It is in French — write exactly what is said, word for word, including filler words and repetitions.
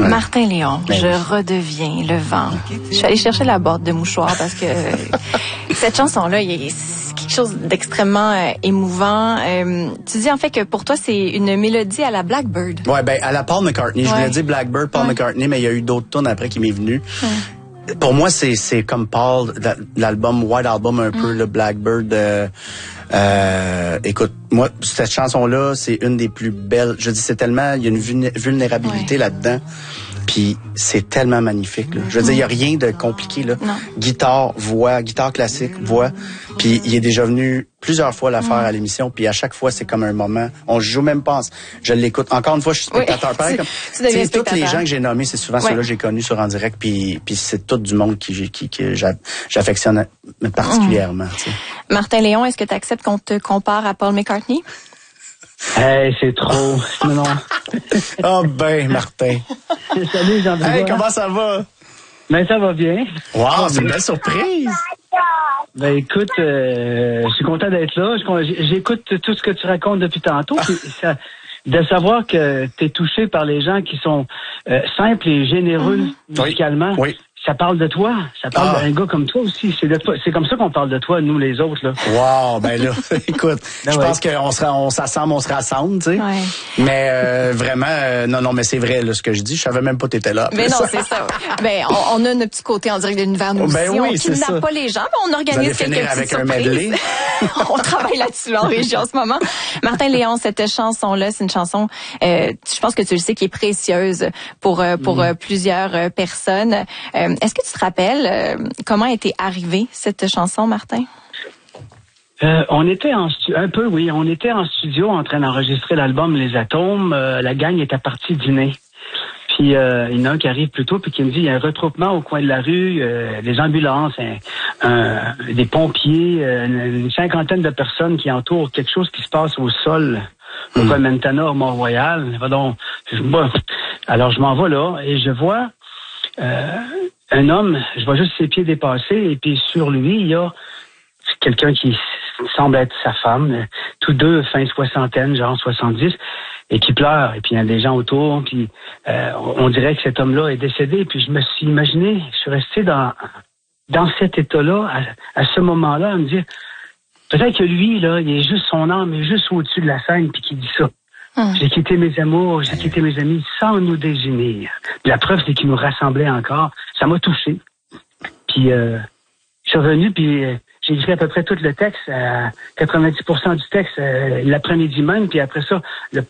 Ouais. Martin Léon, ben, je redeviens le vent. Je suis allée chercher la boîte de mouchoirs parce que cette chanson-là, il y a quelque chose d'extrêmement euh, émouvant. Euh, tu dis en fait que pour toi, c'est une mélodie à la Blackbird. Ouais, ben à la Paul McCartney. Ouais. Je voulais dire Blackbird, Paul ouais. McCartney, mais il y a eu d'autres tunes après qui m'est venu. Ouais. Pour moi, c'est c'est comme Paul, l'album White Album un mm. peu, le Blackbird. Euh, euh, écoute, moi, cette chanson-là, c'est une des plus belles. Je dis, c'est tellement, il y a une vulnérabilité ouais. là-dedans. Puis c'est tellement magnifique. Là. Je veux dire, il y a rien de compliqué là. Non. Guitare, voix, guitare classique, voix. Puis il est déjà venu plusieurs fois la faire à l'émission. Puis à chaque fois, c'est comme un moment. On joue même pas. Je l'écoute. Encore une fois, je suis spectateur. Oui, pareil, comme, c'est tous les gens que j'ai nommés, c'est souvent oui. ceux-là que j'ai connus sur En Direct. Puis puis c'est tout du monde qui qui, qui j'affectionne particulièrement. Mm. Tu sais. Martin Léon, est-ce que tu acceptes qu'on te compare à Paul McCartney? Hey, c'est trop. Non, non. Oh ben, Martin. Salut, Jean-Benoît. Hey, comment ça va? Ben, ça va bien. Wow, c'est une belle surprise. Ben, écoute, euh, je suis content d'être là. J'écoute tout ce que tu racontes depuis tantôt. Ça, de savoir que tu es touché par les gens qui sont euh, simples et généreux mmh. musicalement. Oui. oui. Ça parle de toi. Ça parle ah. d'un gars comme toi aussi. C'est de toi. C'est comme ça qu'on parle de toi, nous, les autres, là. Wow, ben là, écoute, ben je ouais. pense qu'on se, on s'assemble, on se rassemble, tu sais. Ouais. Mais euh, vraiment, euh, non, non, mais c'est vrai, là, ce que je dis. Je savais même pas que t'étais là. Mais non, c'est ça. Ben, on, on a notre petit côté en direct de l'univers nous ben aussi. Oui, on kidnappe pas les gens, mais on organise quelques petites avec surprises. Un medley. On travaille là-dessus en région en ce moment. Martin Léon, cette chanson-là, c'est une chanson, euh, je pense que tu le sais, qui est précieuse pour euh, pour mm. euh, plusieurs euh, personnes. Euh, est-ce que tu te rappelles euh, comment était arrivée cette chanson, Martin? Euh, on était en stu- un peu, oui, on était en studio en train d'enregistrer l'album Les Atomes. Euh, la gang était partie dîner. Puis euh, il y en a un qui arrive plus tôt puis qui me dit il y a un retroupement au coin de la rue, euh, des ambulances, un, un, des pompiers, euh, une cinquantaine de personnes qui entourent quelque chose qui se passe au sol, au coin de Mentana, au Mont-Royal. Donc, bon, alors je m'en vais là et je vois euh, un homme, je vois juste ses pieds dépasser et puis sur lui il y a quelqu'un qui semble être sa femme, tous deux fin soixantaine, genre soixante-dix. Et qui pleure, et puis il y a des gens autour, puis euh, on dirait que cet homme-là est décédé, puis je me suis imaginé, je suis resté dans dans cet état-là, à, à ce moment-là, à me dire, peut-être que lui, là, il est juste, son âme est juste au-dessus de la scène, puis qu'il dit ça. Hum. J'ai quitté mes amours, j'ai quitté mes amis sans nous désunir. Puis la preuve, c'est qu'ils nous rassemblaient encore. Ça m'a touché. Puis euh, je suis revenu, puis... Euh, j'ai écrit à peu près tout le texte, euh, quatre-vingt-dix pour cent du texte euh, l'après-midi même, puis après ça, le,